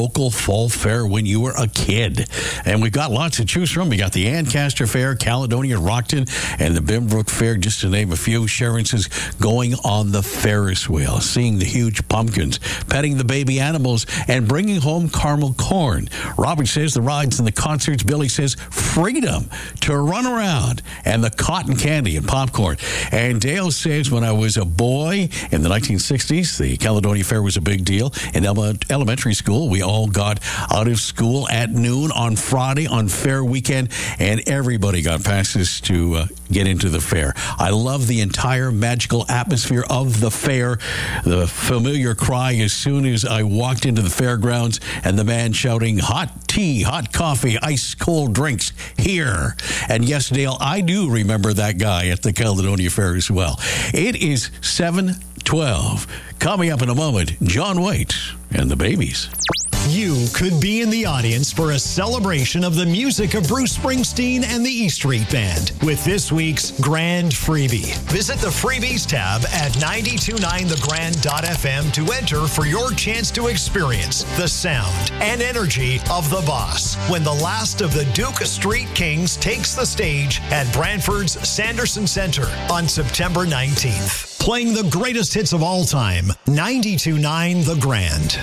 local fall fair when you were a kid. And we've got lots to choose from. We got the Ancaster Fair, Caledonia, Rockton, and the Binbrook Fair, just to name a few. Sharon says going on the Ferris wheel, seeing the huge pumpkins, petting the baby animals, and bringing home caramel corn. Robert says the rides and the concerts. Billy says freedom to run around and the cotton candy and popcorn. And Dale says when I was a boy in the 1960s, the Caledonia Fair was a big deal. In elementary school, we all got out of school at noon on Friday on fair weekend, and everybody got passes to get into the fair. I love the entire magical atmosphere of the fair. The familiar cry as soon as I walked into the fairgrounds, and the man shouting, hot tea, hot coffee, ice cold drinks here. And yes, Dale, I do remember that guy at the Caledonia Fair as well. It is 7:12. Coming up in a moment, John Waite and the Babies. You could be in the audience for a celebration of the music of Bruce Springsteen and the E Street Band with this week's Grand Freebie. Visit the Freebies tab at 929thegrand.fm to enter for your chance to experience the sound and energy of the Boss when the last of the Duke Street Kings takes the stage at Brantford's Sanderson Center on September 19th. Playing the greatest hits of all time, 92.9 The Grand.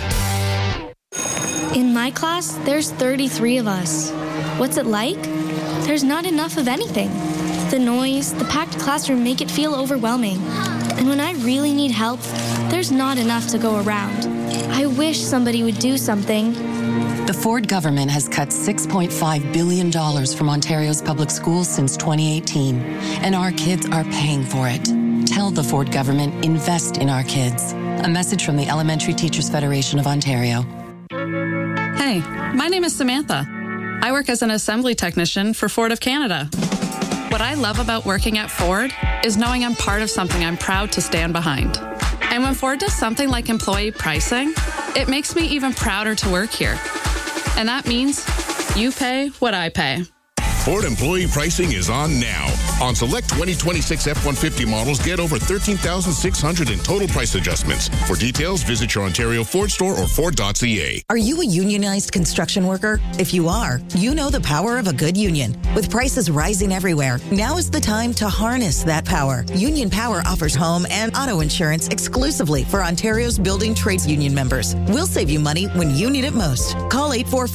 In my class, there's 33 of us. What's it like? There's not enough of anything. The noise, the packed classroom make it feel overwhelming. And when I really need help, there's not enough to go around. I wish somebody would do something. The Ford government has cut $6.5 billion from Ontario's public schools since 2018, and our kids are paying for it. Tell the Ford government, invest in our kids. A message from the Elementary Teachers Federation of Ontario. Hey, my name is Samantha. I work as an assembly technician for Ford of Canada. What I love about working at Ford is knowing I'm part of something I'm proud to stand behind. And when Ford does something like employee pricing, it makes me even prouder to work here. And that means you pay what I pay. Ford employee pricing is on now. On select 2026 F-150 models, get over $13,600 in total price adjustments. For details, visit your Ontario Ford store or Ford.ca. Are you a unionized construction worker? If you are, you know the power of a good union. With prices rising everywhere, now is the time to harness that power. Union Power offers home and auto insurance exclusively for Ontario's building trades union members. We'll save you money when you need it most. Call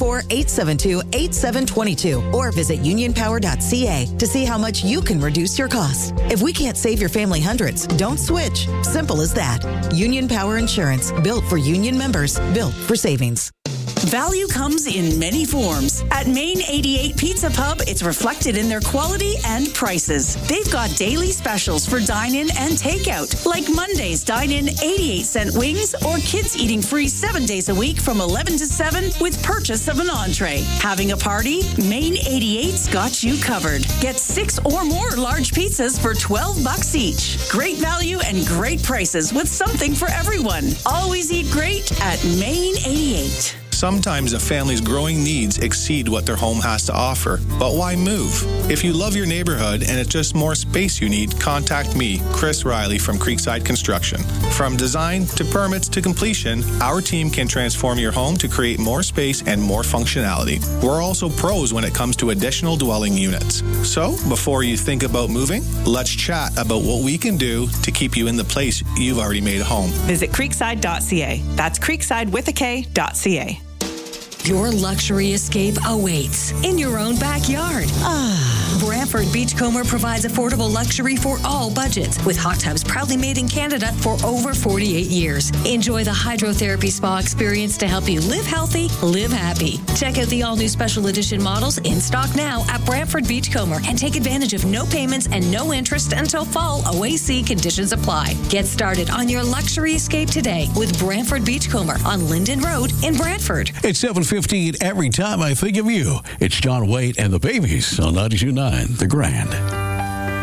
844-872-8722 or visit unionpower.ca to see how much you can reduce your costs. If we can't save your family hundreds, don't switch. Simple as that. Union Power Insurance, built for union members, built for savings. Value comes in many forms. At Main 88 Pizza Pub, it's reflected in their quality and prices. They've got daily specials for dine-in and takeout, like Monday's dine-in 88-cent wings or kids eating free 7 days a week from 11 to 7 with purchase of an entree. Having a party? Main 88's got you covered. Get 6 or more large pizzas for $12 each. Great value and great prices with something for everyone. Always eat great at Main 88. Sometimes a family's growing needs exceed what their home has to offer. But why move? If you love your neighborhood and it's just more space you need, contact me, Chris Riley from Creekside Construction. From design to permits to completion, our team can transform your home to create more space and more functionality. We're also pros when it comes to additional dwelling units. So, before you think about moving, let's chat about what we can do to keep you in the place you've already made a home. Visit creekside.ca. That's creekside.ca. Your luxury escape awaits in your own backyard. Brantford Beachcomber provides affordable luxury for all budgets, with hot tubs proudly made in Canada for over 48 years. Enjoy the hydrotherapy spa experience to help you live healthy, live happy. Check out the all-new special edition models in stock now at Brantford Beachcomber and take advantage of no payments and no interest until fall. OAC conditions apply. Get started on your luxury escape today with Brantford Beachcomber on Linden Road in Brantford. It's 7:15 every time I think of you. It's John Waite and the Babies on 92.9 The Grand.